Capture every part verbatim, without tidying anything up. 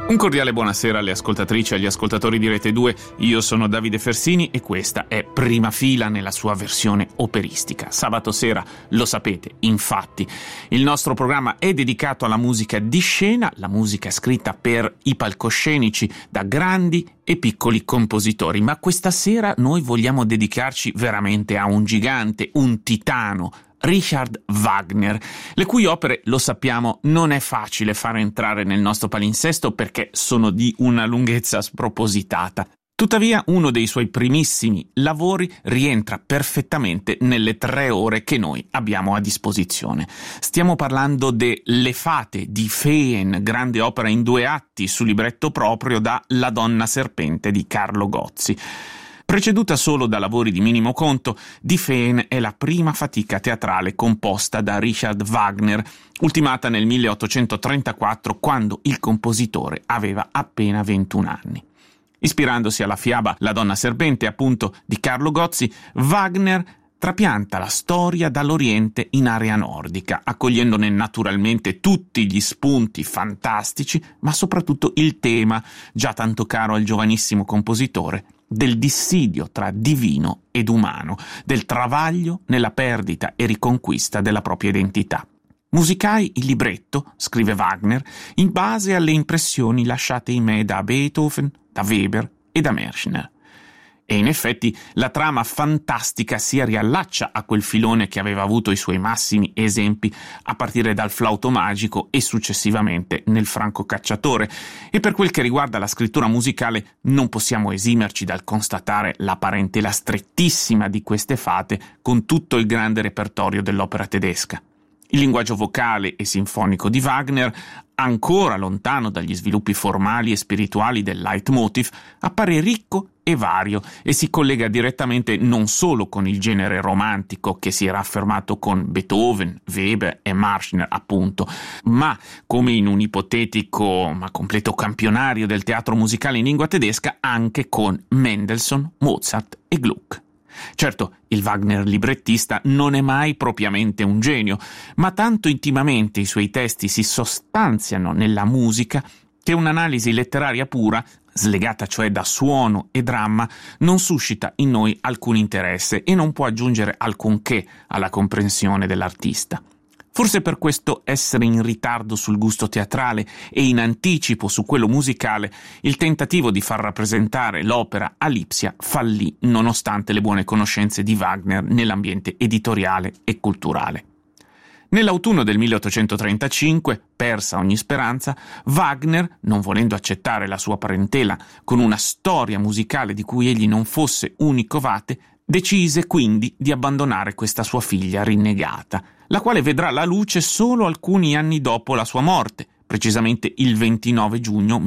Un cordiale buonasera alle ascoltatrici e agli ascoltatori di Rete due, io sono Davide Fersini e questa è Prima Fila nella sua versione operistica. Sabato sera, lo sapete, infatti, il nostro programma è dedicato alla musica di scena, la musica scritta per i palcoscenici da grandi e piccoli compositori, ma questa sera noi vogliamo dedicarci veramente a un gigante, un titano, Richard Wagner, le cui opere, lo sappiamo, non è facile far entrare nel nostro palinsesto perché sono di una lunghezza spropositata. Tuttavia, uno dei suoi primissimi lavori rientra perfettamente nelle tre ore che noi abbiamo a disposizione. Stiamo parlando de Le Fate di Feen, grande opera in due atti su libretto proprio da La Donna Serpente di Carlo Gozzi. Preceduta solo da lavori di minimo conto, Die Feen è la prima fatica teatrale composta da Richard Wagner, ultimata nel milleottocentotrentaquattro, quando il compositore aveva appena ventuno anni. Ispirandosi alla fiaba La Donna Serpente, appunto, di Carlo Gozzi, Wagner trapianta la storia dall'Oriente in area nordica, accogliendone naturalmente tutti gli spunti fantastici, ma soprattutto il tema, già tanto caro al giovanissimo compositore, del dissidio tra divino ed umano, del travaglio nella perdita e riconquista della propria identità. Musicai il libretto, scrive Wagner, in base alle impressioni lasciate in me da Beethoven, da Weber e da Merschner. E in effetti la trama fantastica si riallaccia a quel filone che aveva avuto i suoi massimi esempi a partire dal Flauto Magico e successivamente nel Franco Cacciatore. E per quel che riguarda la scrittura musicale non possiamo esimerci dal constatare la parentela strettissima di queste fate con tutto il grande repertorio dell'opera tedesca. Il linguaggio vocale e sinfonico di Wagner, ancora lontano dagli sviluppi formali e spirituali del leitmotiv, appare ricco e vario e si collega direttamente non solo con il genere romantico che si era affermato con Beethoven, Weber e Marschner, appunto, ma, come in un ipotetico ma completo campionario del teatro musicale in lingua tedesca, anche con Mendelssohn, Mozart e Gluck. Certo, il Wagner librettista non è mai propriamente un genio, ma tanto intimamente i suoi testi si sostanziano nella musica che un'analisi letteraria pura, slegata cioè da suono e dramma, non suscita in noi alcun interesse e non può aggiungere alcunché alla comprensione dell'artista. Forse per questo essere in ritardo sul gusto teatrale e in anticipo su quello musicale, il tentativo di far rappresentare l'opera a Lipsia fallì nonostante le buone conoscenze di Wagner nell'ambiente editoriale e culturale. Nell'autunno del milleottocentotrentacinque, persa ogni speranza, Wagner, non volendo accettare la sua parentela con una storia musicale di cui egli non fosse unico vate, decise quindi di abbandonare questa sua figlia rinnegata, la quale vedrà la luce solo alcuni anni dopo la sua morte, precisamente il ventinove giugno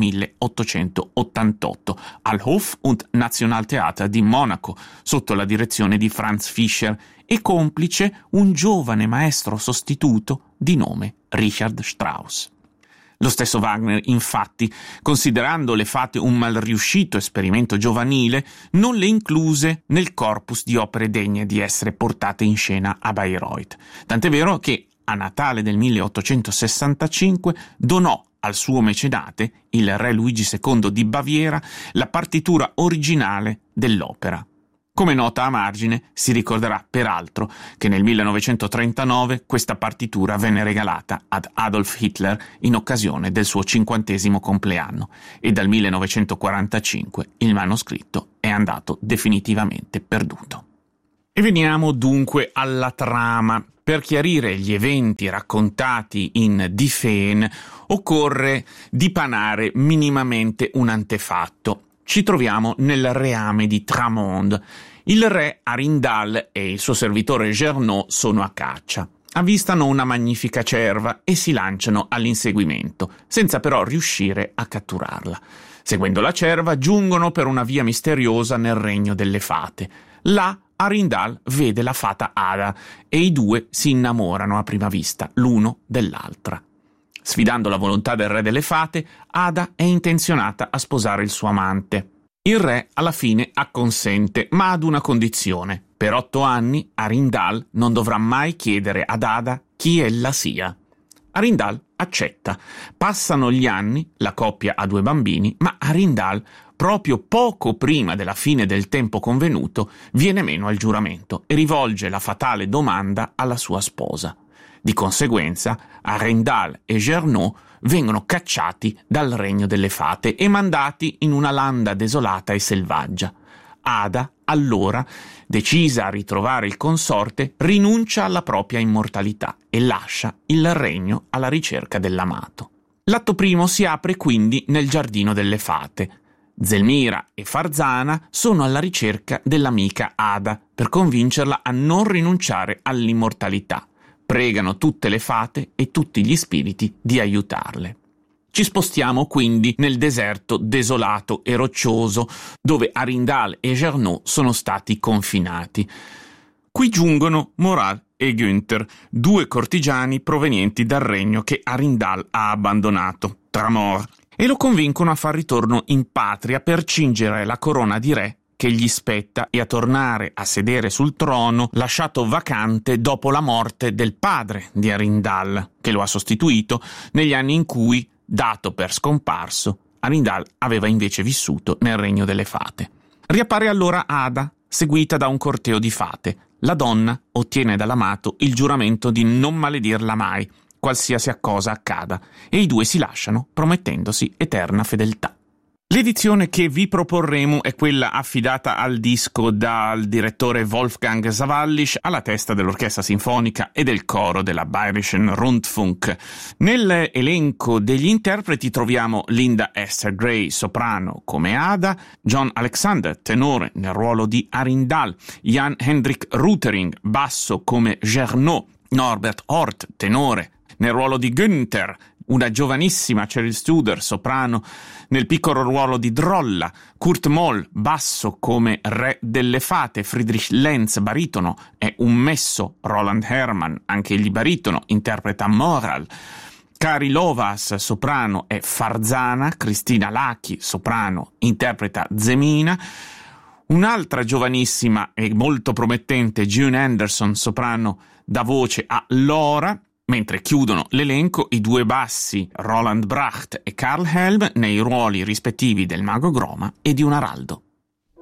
milleottocentottantotto, al Hof- und Nationaltheater di Monaco, sotto la direzione di Franz Fischer, e complice un giovane maestro sostituto di nome Richard Strauss. Lo stesso Wagner, infatti, considerando Le Fate un malriuscito esperimento giovanile, non le incluse nel corpus di opere degne di essere portate in scena a Bayreuth. Tant'è vero che, a Natale del milleottocentosessantacinque, donò al suo mecenate, il re Luigi secondo di Baviera, la partitura originale dell'opera. Come nota a margine, si ricorderà peraltro che nel millenovecentotrentanove questa partitura venne regalata ad Adolf Hitler in occasione del suo cinquantesimo compleanno e dal millenovecentoquarantacinque il manoscritto è andato definitivamente perduto. E veniamo dunque alla trama. Per chiarire gli eventi raccontati in Die Feen occorre dipanare minimamente un antefatto. Ci troviamo nel reame di Tramond. Il re Arindal e il suo servitore Gernot sono a caccia. Avvistano una magnifica cerva e si lanciano all'inseguimento, senza però riuscire a catturarla. Seguendo la cerva, giungono per una via misteriosa nel regno delle fate. Là Arindal vede la fata Ada e i due si innamorano a prima vista, l'uno dell'altra. Sfidando la volontà del re delle fate, Ada è intenzionata a sposare il suo amante. Il re alla fine acconsente, ma ad una condizione. Per otto anni Arindal non dovrà mai chiedere ad Ada chi ella sia. Arindal accetta. Passano gli anni, la coppia ha due bambini, ma Arindal, proprio poco prima della fine del tempo convenuto, viene meno al giuramento e rivolge la fatale domanda alla sua sposa. Di conseguenza, Arindal e Gernot vengono cacciati dal regno delle fate e mandati in una landa desolata e selvaggia. Ada, allora, decisa a ritrovare il consorte, rinuncia alla propria immortalità e lascia il regno alla ricerca dell'amato. L'atto primo si apre quindi nel giardino delle fate. Zelmira e Farzana sono alla ricerca dell'amica Ada per convincerla a non rinunciare all'immortalità. Pregano tutte le fate e tutti gli spiriti di aiutarle. Ci spostiamo quindi nel deserto desolato e roccioso dove Arindal e Gernot sono stati confinati. Qui giungono Moral e Günther, due cortigiani provenienti dal regno che Arindal ha abbandonato, Tramor, e lo convincono a far ritorno in patria per cingere la corona di re che gli spetta e a tornare a sedere sul trono lasciato vacante dopo la morte del padre di Arindal, che lo ha sostituito negli anni in cui, dato per scomparso, Arindal aveva invece vissuto nel regno delle fate. Riappare allora Ada, seguita da un corteo di fate. La donna ottiene dall'amato il giuramento di non maledirla mai, qualsiasi cosa accada, e i due si lasciano promettendosi eterna fedeltà. L'edizione che vi proporremo è quella affidata al disco dal direttore Wolfgang Sawallisch alla testa dell'orchestra sinfonica e del coro della Bayerischen Rundfunk. Nell'elenco degli interpreti troviamo Linda Esther Gray, soprano come Ada, John Alexander, tenore nel ruolo di Arindal, Jan Hendrik Rutering, basso come Gernot, Norbert Hort, tenore nel ruolo di Günther, una giovanissima Cheryl Studer, soprano, nel piccolo ruolo di Drolla, Kurt Moll, basso come Re delle Fate, Friedrich Lenz, baritono, è un messo, Roland Herrmann, anche egli baritono, interpreta Moral, Kari Lovas, soprano, è Farzana, Cristina Lachi, soprano, interpreta Zemina, un'altra giovanissima e molto promettente June Anderson, soprano, dà voce a Lora, mentre chiudono l'elenco i due bassi Roland Bracht e Karl Helm nei ruoli rispettivi del mago Groma e di un araldo.